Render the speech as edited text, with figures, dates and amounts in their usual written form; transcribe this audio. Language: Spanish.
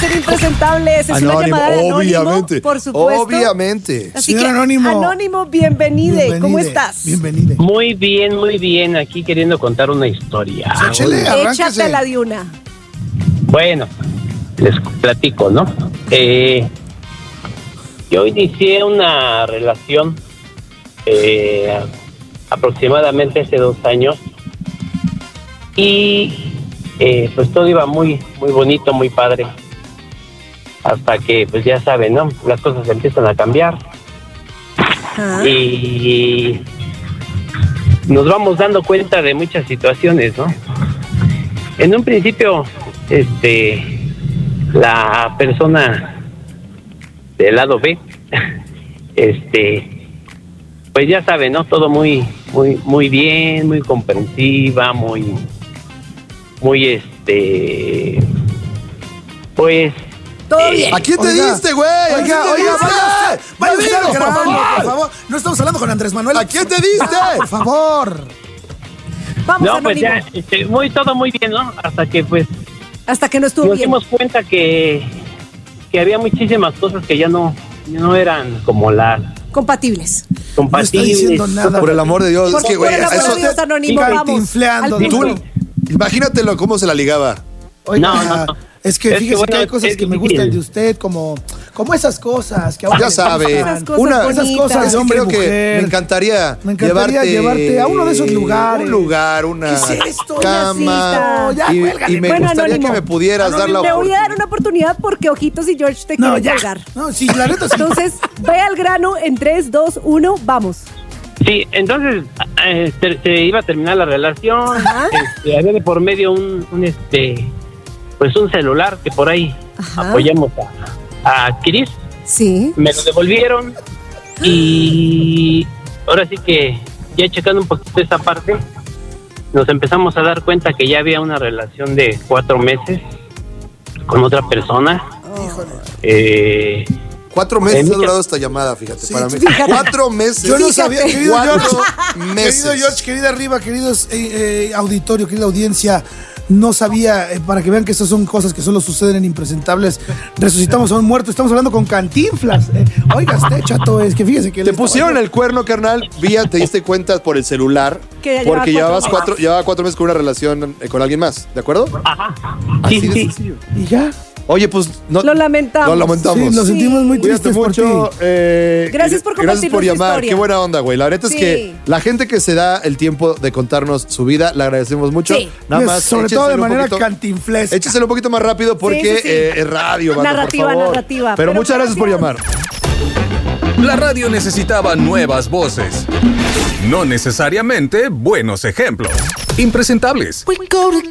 en Impresentables. Es una llamada de Anónimo, obviamente. por supuesto. Obviamente. Así Señor que, Anónimo, bienvenide. ¿Cómo estás? Bienvenide. Muy bien. Aquí queriendo contar una historia. Échale, arránquese. Échatela de una. Bueno, les platico, ¿no? Yo inicié una relación aproximadamente hace 2 años y pues todo iba muy bonito, muy padre, hasta que pues ya saben, ¿no? Las cosas empiezan a cambiar. Ajá. Y nos vamos dando cuenta de muchas situaciones, ¿no? En un principio, la persona del lado B, pues ya saben, ¿no? Todo muy bien, muy comprensiva, muy, pues. Todo bien. ¿A quién te diste, güey? Oiga, vaya usted al grano, por favor. No estamos hablando con Andrés Manuel. ¿A quién te diste? Por favor. Vamos, No, pues Anónimo. ya, todo muy bien, ¿no? Hasta que, pues, Hasta que no estuvo nos bien. dimos cuenta que había muchísimas cosas que ya no eran como las Compatibles. compatibles. No está diciendo nada. Por el amor de Dios. Por Es que, güey, el amor eso, de Dios, Anónimo, vamos. Cantinfleando, Al punto. tú. imagínatelo cómo se la ligaba. Oiga, No. es que fíjese bueno, que hay cosas es que me difícil. gustan de usted, como esas cosas que ahora Ya le sabe, gustan. Esas cosas una, esas bonitas. cosas es de que hombre y creo que mujer. me encantaría llevarte a uno de esos lugares. Un lugar, una ¿Qué es esto? cama. Una cita. Ya, cuélgale. y me Bueno, gustaría Anónimo. que me pudieras dar la Te voy a dar oportunidad. una oportunidad porque Ojitos y George te No, quieren ya. colgar. No, sí, la neta sí. Entonces, ve al grano en 3, 2, 1, vamos. Sí, entonces se iba a terminar la relación. Ajá. Había de por medio pues un celular que por ahí Ajá. apoyamos a adquirir. Sí. Me lo devolvieron y ahora sí que ya checando un poquito esa parte, nos empezamos a dar cuenta que ya había una relación de 4 meses con otra persona. Híjole. 4 meses mi ha durado esta llamada, fíjate, Sí, para mí. fíjate. 4 meses. Yo no sabía, querido 4 George, meses. querido George, querida Arriba, queridos auditorio, querida audiencia, no sabía, para que vean que estas son cosas que solo suceden en Impresentables. Resucitamos a un muerto, estamos hablando con Cantinflas. Oiga, usted, chato, es que fíjese que... Te pusieron el cuerno, carnal, te diste cuenta por el celular, Que ya porque llevaba llevaba 4 meses con una relación con alguien más, ¿de acuerdo? Ajá. Así Sí, de sí. sencillo. Y ya. Oye, pues no, Lo lamentamos. Lo lamentamos. Sí, lo sentimos muy Cuídate tristes por mucho. ti. Gracias por Gracias compartirnos por tu llamar. historia. Qué buena onda, güey. La verdad Sí. es que la gente que se da el tiempo de contarnos su vida, le agradecemos mucho. Sí. Nada Y más, sobre todo de échenselo un manera poquito- cantinflesca. Écheselo un poquito más rápido porque Sí, sí, sí. es radio, banda, Narrativa, por favor. narrativa. Pero muchas gracias por llamar. La radio necesitaba nuevas voces, no necesariamente buenos ejemplos. Impresentables. We go together.